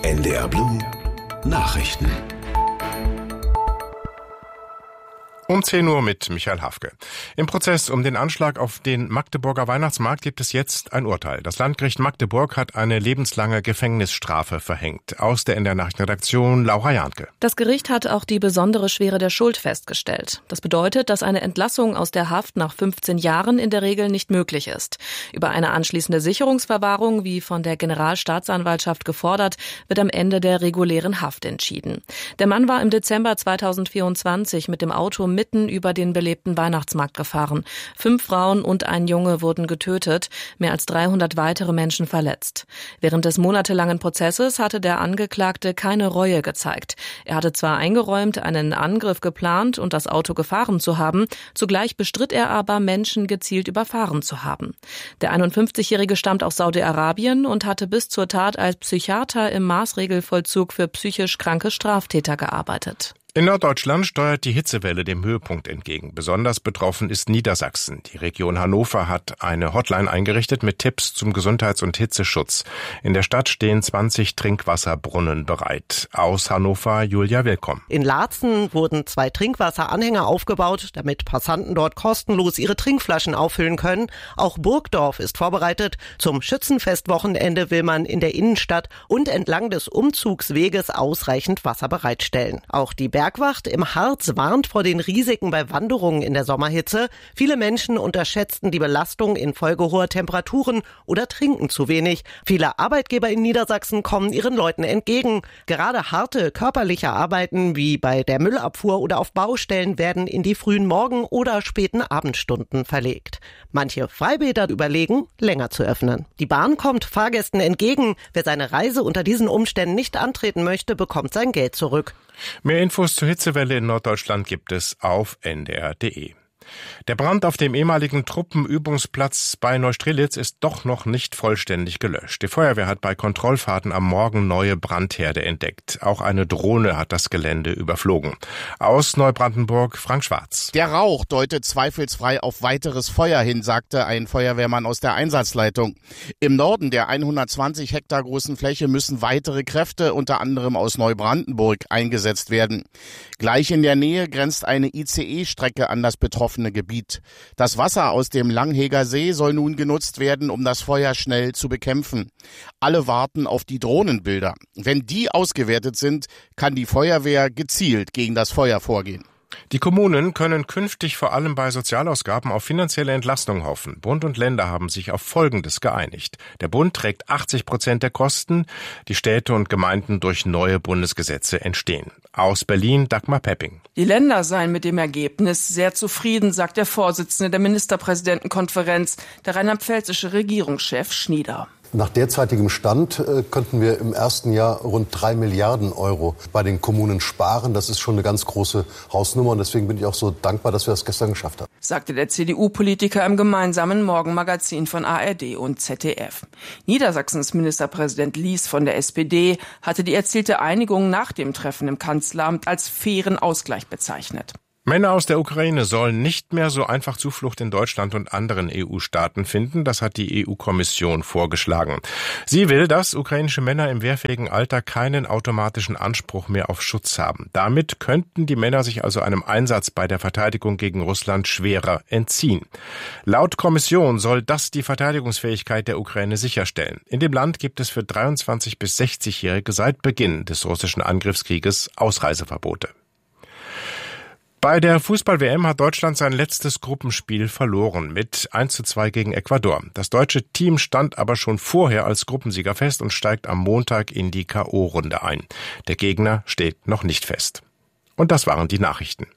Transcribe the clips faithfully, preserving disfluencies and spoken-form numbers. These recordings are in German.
N D R Blue Nachrichten. Um zehn Uhr mit Michael Hafke. Im Prozess um den Anschlag auf den Magdeburger Weihnachtsmarkt gibt es jetzt ein Urteil. Das Landgericht Magdeburg hat eine lebenslange Gefängnisstrafe verhängt. Aus der N D R-Nachrichtenredaktion Laura Jahnke. Das Gericht hat auch die besondere Schwere der Schuld festgestellt. Das bedeutet, dass eine Entlassung aus der Haft nach fünfzehn Jahren in der Regel nicht möglich ist. Über eine anschließende Sicherungsverwahrung, wie von der Generalstaatsanwaltschaft gefordert, wird am Ende der regulären Haft entschieden. Der Mann war im Dezember zweitausendvierundzwanzig mit dem Auto mitten über den belebten Weihnachtsmarkt gefahren. Fünf Frauen und ein Junge wurden getötet, mehr als dreihundert weitere Menschen verletzt. Während des monatelangen Prozesses hatte der Angeklagte keine Reue gezeigt. Er hatte zwar eingeräumt, einen Angriff geplant und das Auto gefahren zu haben, zugleich bestritt er aber, Menschen gezielt überfahren zu haben. Der einundfünfzigjährige stammt aus Saudi-Arabien und hatte bis zur Tat als Psychiater im Maßregelvollzug für psychisch kranke Straftäter gearbeitet. In Norddeutschland steuert die Hitzewelle dem Höhepunkt entgegen. Besonders betroffen ist Niedersachsen. Die Region Hannover hat eine Hotline eingerichtet mit Tipps zum Gesundheits- und Hitzeschutz. In der Stadt stehen zwanzig Trinkwasserbrunnen bereit. Aus Hannover, Julia Willkomm. In Laatzen wurden zwei Trinkwasseranhänger aufgebaut, damit Passanten dort kostenlos ihre Trinkflaschen auffüllen können. Auch Burgdorf ist vorbereitet. Zum Schützenfestwochenende will man in der Innenstadt und entlang des Umzugsweges ausreichend Wasser bereitstellen. Auch die Bergwacht im Harz warnt vor den Risiken bei Wanderungen in der Sommerhitze. Viele Menschen unterschätzten die Belastung infolge hoher Temperaturen oder trinken zu wenig. Viele Arbeitgeber in Niedersachsen kommen ihren Leuten entgegen. Gerade harte körperliche Arbeiten wie bei der Müllabfuhr oder auf Baustellen werden in die frühen Morgen- oder späten Abendstunden verlegt. Manche Freibäder überlegen, länger zu öffnen. Die Bahn kommt Fahrgästen entgegen. Wer seine Reise unter diesen Umständen nicht antreten möchte, bekommt sein Geld zurück. Mehr Infos zur Hitzewelle in Norddeutschland gibt es auf N D R punkt de. Der Brand auf dem ehemaligen Truppenübungsplatz bei Neustrelitz ist doch noch nicht vollständig gelöscht. Die Feuerwehr hat bei Kontrollfahrten am Morgen neue Brandherde entdeckt. Auch eine Drohne hat das Gelände überflogen. Aus Neubrandenburg, Frank Schwarz. Der Rauch deutet zweifelsfrei auf weiteres Feuer hin, sagte ein Feuerwehrmann aus der Einsatzleitung. Im Norden der hundertzwanzig Hektar großen Fläche müssen weitere Kräfte, unter anderem aus Neubrandenburg, eingesetzt werden. Gleich in der Nähe grenzt eine I C E-Strecke an das betroffene Gebiet. Das Wasser aus dem Langheger See soll nun genutzt werden, um das Feuer schnell zu bekämpfen. Alle warten auf die Drohnenbilder. Wenn die ausgewertet sind, kann die Feuerwehr gezielt gegen das Feuer vorgehen. Die Kommunen können künftig vor allem bei Sozialausgaben auf finanzielle Entlastung hoffen. Bund und Länder haben sich auf Folgendes geeinigt. Der Bund trägt achtzig Prozent der Kosten, die Städte und Gemeinden durch neue Bundesgesetze entstehen. Aus Berlin, Dagmar Pepping. Die Länder seien mit dem Ergebnis sehr zufrieden, sagt der Vorsitzende der Ministerpräsidentenkonferenz, der rheinland-pfälzische Regierungschef Schnieder. Nach derzeitigem Stand äh, könnten wir im ersten Jahr rund drei Milliarden Euro bei den Kommunen sparen. Das ist schon eine ganz große Hausnummer und deswegen bin ich auch so dankbar, dass wir das gestern geschafft haben. Sagte der C D U-Politiker im gemeinsamen Morgenmagazin von A R D und Z D F. Niedersachsens Ministerpräsident Lies von der S P D hatte die erzielte Einigung nach dem Treffen im Kanzleramt als fairen Ausgleich bezeichnet. Männer aus der Ukraine sollen nicht mehr so einfach Zuflucht in Deutschland und anderen E U-Staaten finden. Das hat die E U-Kommission vorgeschlagen. Sie will, dass ukrainische Männer im wehrfähigen Alter keinen automatischen Anspruch mehr auf Schutz haben. Damit könnten die Männer sich also einem Einsatz bei der Verteidigung gegen Russland schwerer entziehen. Laut Kommission soll das die Verteidigungsfähigkeit der Ukraine sicherstellen. In dem Land gibt es für dreiundzwanzig- bis sechzigjährige seit Beginn des russischen Angriffskrieges Ausreiseverbote. Bei der Fußball-W M hat Deutschland sein letztes Gruppenspiel verloren mit eins zu zwei gegen Ecuador. Das deutsche Team stand aber schon vorher als Gruppensieger fest und steigt am Montag in die K O-Runde ein. Der Gegner steht noch nicht fest. Und das waren die Nachrichten.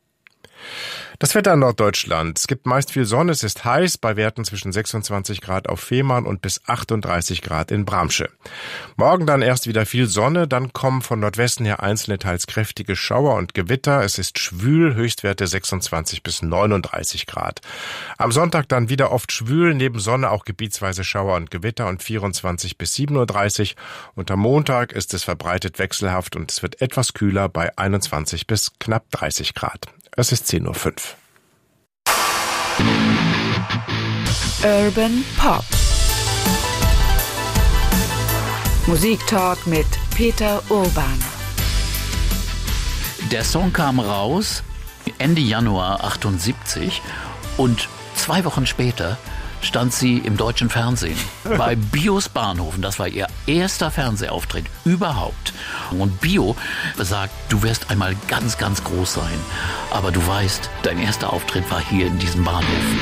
Das Wetter in Norddeutschland. Es gibt meist viel Sonne, es ist heiß, bei Werten zwischen sechsundzwanzig Grad auf Fehmarn und bis achtunddreißig Grad in Bramsche. Morgen dann erst wieder viel Sonne, dann kommen von Nordwesten her einzelne teils kräftige Schauer und Gewitter. Es ist schwül, Höchstwerte sechsundzwanzig bis neununddreißig Grad. Am Sonntag dann wieder oft schwül, neben Sonne auch gebietsweise Schauer und Gewitter und vierundzwanzig bis siebenunddreißig. Und am Montag ist es verbreitet wechselhaft und es wird etwas kühler bei einundzwanzig bis knapp dreißig Grad. Es ist zehn Uhr fünf. Urban Pop. Musiktalk mit Peter Urban. Der Song kam raus Ende Januar achtundsiebzig und zwei Wochen später stand sie im deutschen Fernsehen bei Bios Bahnhofen. Das war ihr erster Fernsehauftritt überhaupt. Und Bio sagt, du wirst einmal ganz, ganz groß sein. Aber du weißt, dein erster Auftritt war hier in diesem Bahnhof.